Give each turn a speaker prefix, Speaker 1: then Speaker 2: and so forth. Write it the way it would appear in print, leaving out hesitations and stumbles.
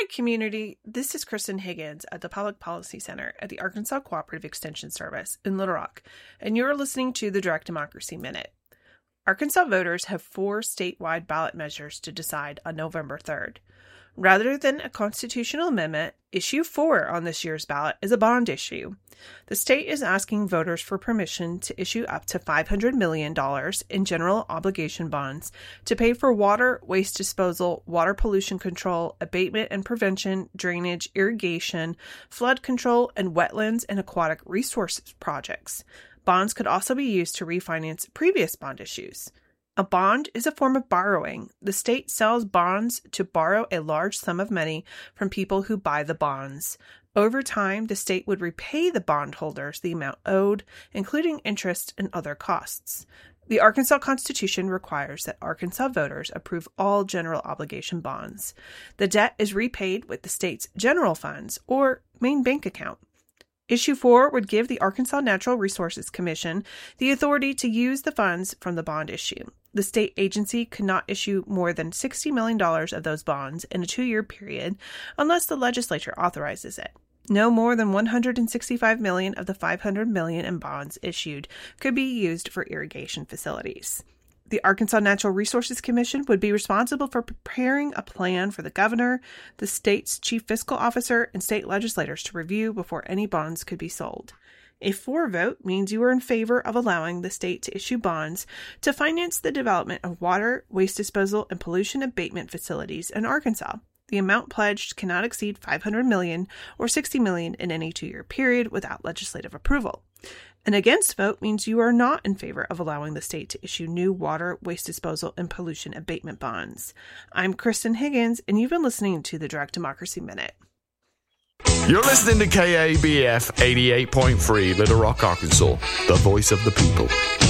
Speaker 1: Hi, community. This is Kristen Higgins at the Public Policy Center at the Arkansas Cooperative Extension Service in Little Rock, and you're listening to the Direct Democracy Minute. Arkansas voters have 4 statewide ballot measures to decide on November 3rd. Rather than a constitutional amendment, issue 4 on this year's ballot is a bond issue. The state is asking voters for permission to issue up to $500 million in general obligation bonds to pay for water, waste disposal, water pollution control, abatement and prevention, drainage, irrigation, flood control, and wetlands and aquatic resources projects. Bonds could also be used to refinance previous bond issues. A bond is a form of borrowing. The state sells bonds to borrow a large sum of money from people who buy the bonds. Over time, the state would repay the bondholders the amount owed, including interest and other costs. The Arkansas Constitution requires that Arkansas voters approve all general obligation bonds. The debt is repaid with the state's general funds or main bank account. Issue 4 would give the Arkansas Natural Resources Commission the authority to use the funds from the bond issue. The state agency could not issue more than $60 million of those bonds in a 2-year period unless the legislature authorizes it. No more than $165 million of the $500 million in bonds issued could be used for irrigation facilities. The Arkansas Natural Resources Commission would be responsible for preparing a plan for the governor, the state's chief fiscal officer, and state legislators to review before any bonds could be sold. A 4 vote means you are in favor of allowing the state to issue bonds to finance the development of water, waste disposal, and pollution abatement facilities in Arkansas. The amount pledged cannot exceed $500 million or $60 million in any 2-year period without legislative approval. An against vote means you are not in favor of allowing the state to issue new water, waste disposal, and pollution abatement bonds. I'm Kristen Higgins, and you've been listening to the Direct Democracy Minute.
Speaker 2: You're listening to KABF 88.3 Little Rock, Arkansas, the voice of the people.